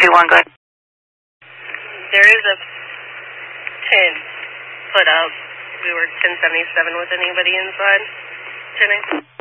221, go ahead. There is a tent put up. We were 1077 with anybody inside. Jenny?